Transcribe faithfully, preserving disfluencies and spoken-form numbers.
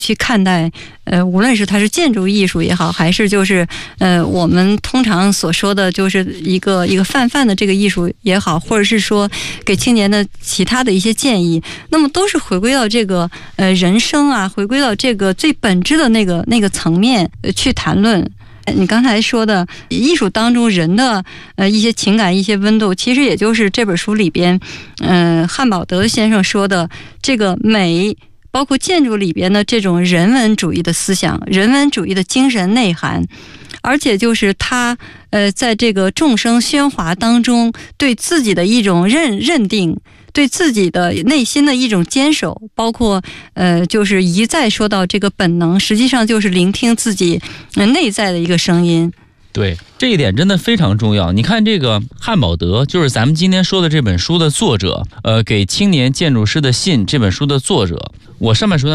去看待，呃，无论是它是建筑艺术也好，还是就是呃我们通常所说的就是一个一个泛泛的这个艺术也好，或者是说给青年的其他的一些建议，那么都是回归到这个呃人生啊，回归到这个最本质的那个那个层面去谈论。你刚才说的艺术当中人的呃一些情感、一些温度，其实也就是这本书里边，嗯、呃，汉堡德先生说的这个美，包括建筑里边的这种人文主义的思想、人文主义的精神内涵，而且就是他呃在这个众生喧哗当中对自己的一种认认定。对自己的内心的一种坚守，包括呃，就是一再说到这个本能，实际上就是聆听自己内在的一个声音。 对，这一点真的非常重要。你看这个汉堡德，就是咱们今天说的这本书的作者，呃，给青年建筑师的信这本书的作者，我上面说的